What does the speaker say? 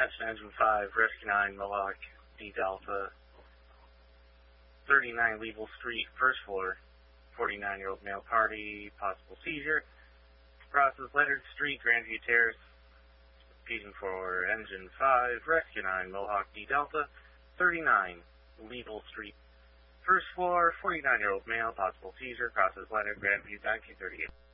Attention Engine 5, Rescue 9, Mohawk, D Delta, 39 Level Street, first floor, 49-year-old male party, possible seizure. Crosses Leonard Street, Grandview Terrace, speeding for Engine 5, Rescue 9, Mohawk, D Delta, 39 Level Street, first floor, 49-year-old male, possible seizure, crosses Leonard, Grandview, 1938.